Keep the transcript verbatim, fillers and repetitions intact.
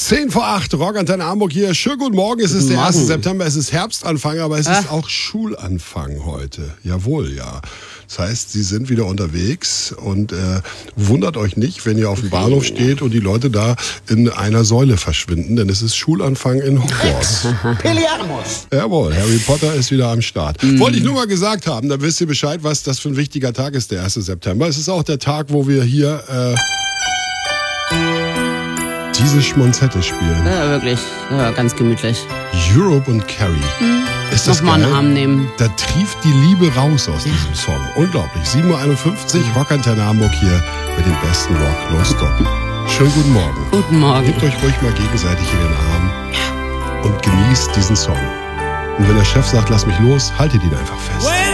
zehn vor acht, Rockantenne Hamburg hier. Schönen guten Morgen, es ist der erste September, es ist Herbstanfang, aber es Ah. ist auch Schulanfang heute. Jawohl, ja. Das heißt, Sie sind wieder unterwegs und äh, wundert euch nicht, wenn ihr auf dem Bahnhof steht und die Leute da in einer Säule verschwinden, denn es ist Schulanfang in Hogwarts. Peliarmus. Jawohl, Harry Potter ist wieder am Start. Mm. Wollte ich nur mal gesagt haben, dann wisst ihr Bescheid, was das für ein wichtiger Tag ist, der erste September. Es ist auch der Tag, wo wir hier äh, diese Schmonzette spielen. Ja, wirklich. Ja, ganz gemütlich. Europe und Carrie. Hm. Ist das Nochmal geil? einen Arm nehmen. Da trieft die Liebe raus aus diesem Song. Unglaublich. sieben Uhr einundfünfzig, Rockantenne Hamburg hier mit dem besten Rock nonstop. Schönen guten Morgen. Guten Morgen. Gebt euch ruhig mal gegenseitig in den Arm und genießt diesen Song. Und wenn der Chef sagt, lass mich los, haltet ihn einfach fest.